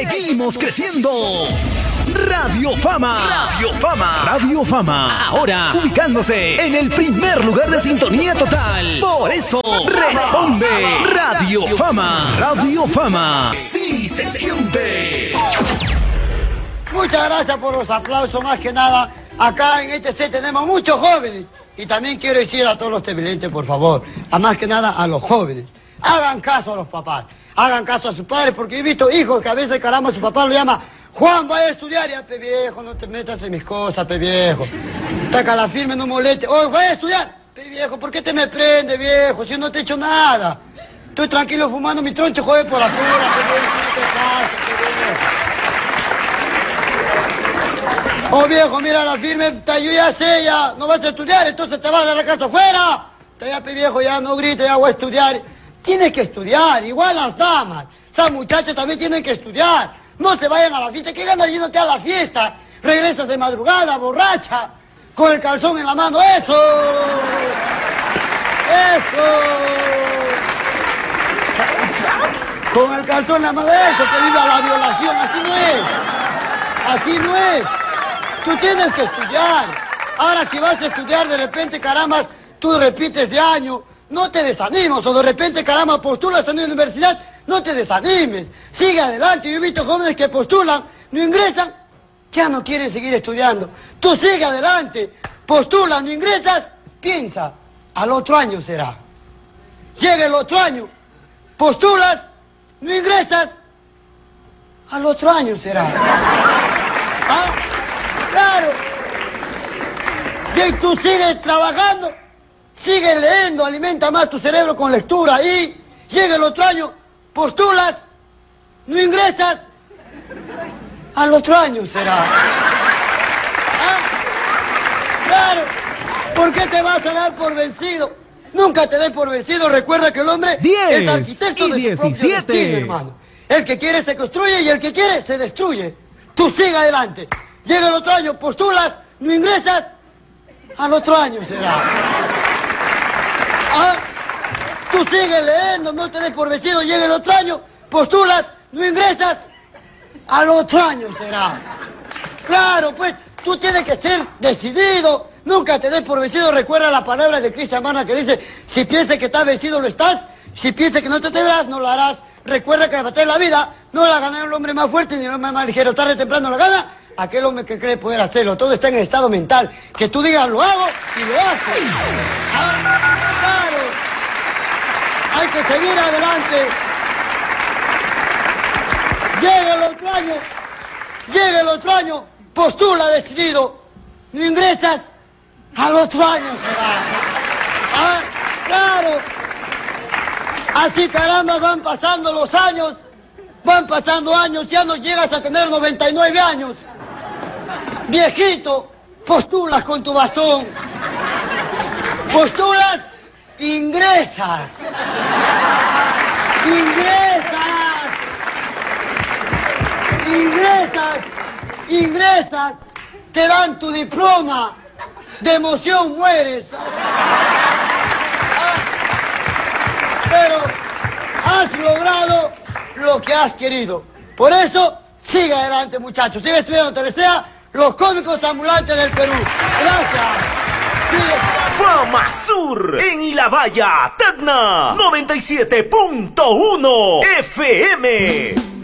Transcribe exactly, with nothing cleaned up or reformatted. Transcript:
Seguimos creciendo. Radio Fama. Radio Fama. Radio Fama. Ahora ubicándose en el primer lugar de sintonía total. Por eso responde Radio Fama. Radio Fama. Sí se siente. Muchas gracias por los aplausos. Más que nada, acá en este set tenemos muchos jóvenes. Y también quiero decir a todos los televidentes, por favor, a más que nada a los jóvenes, hagan caso a los papás, hagan caso a sus padres, porque he visto hijos que a veces, caramba, su papá lo llama: Juan, vaya a estudiar. Ya, pe viejo, no te metas en mis cosas, pe viejo. Taca la firme, no moleste. Oye, vaya a estudiar. Pe viejo, ¿por qué te me prende, viejo? Si yo no te he hecho nada. Estoy tranquilo fumando mi troncho, joder, por la pura, pe viejo, no te pases, pe viejo. Oh, viejo, mira la firme, yo ya sé, ya, no vas a estudiar, entonces te vas a la casa afuera. Te ya, pe viejo, ya no grites, ya voy a estudiar. Tienes que estudiar, igual las damas. Esas muchachas también tienen que estudiar. No se vayan a la fiesta. ¿Qué ganas yéndote a la fiesta? Regresas de madrugada, borracha, con el calzón en la mano. ¡Eso! ¡Eso! Con el calzón en la mano. ¡Eso! Que viva la violación. Así no es. Así no es. Tú tienes que estudiar. Ahora, si vas a estudiar, de repente, caramba, tú repites de año. No te desanimes. O de repente, caramba, postulas a una universidad. No te desanimes, sigue adelante. Yo he visto jóvenes que postulan, no ingresan, ya no quieren seguir estudiando. Tú sigue adelante, postulas, no ingresas, piensa, al otro año será. Llega el otro año, postulas, no ingresas, al otro año será. ¿Ah? Claro. Y tú sigues trabajando, sigues leyendo, alimenta más tu cerebro con lectura y llega el otro año, postulas, no ingresas, al otro año será. ¿Ah? Claro, ¿por qué te vas a dar por vencido? Nunca te des por vencido. Recuerda que el hombre es arquitecto de su propio destino, hermano. El que quiere se construye y el que quiere se destruye. Tú sigue adelante. Llega el otro año, postulas, no ingresas, al otro año será. ¿Ah? Tú sigues leyendo, no te des por vencido, llega el otro año, postulas, no ingresas, al otro año será. Claro, pues, tú tienes que ser decidido, nunca te des por vencido. Recuerda la palabra de Cristian Barna que dice: si piensas que estás vencido, lo estás; si piensas que no te atreverás, no lo harás. Recuerda que la batalla de la vida no la gana el hombre más fuerte ni el hombre más ligero. Tarde o temprano la gana aquel hombre que cree poder hacerlo. Todo está en el estado mental, que tú digas lo hago y lo haces. Ah, claro. Hay que seguir adelante. Llega el otro año, llega el otro año, postula decidido, no ingresas, al otro año será. Ah, claro. Así, caramba, van pasando los años, van pasando años, ya no llegas a tener noventa y nueve años. Viejito, postulas con tu bastón, postulas, ingresas. Ingresas. Ingresas. Ingresas. Te dan tu diploma. De emoción mueres. Ah, pero has logrado lo que has querido. Por eso, sigue adelante, muchachos. Sigue estudiando, te desea los cómicos ambulantes del Perú. Gracias. Fama Sur en Ilabaya, Tacna, noventa y siete punto uno F M.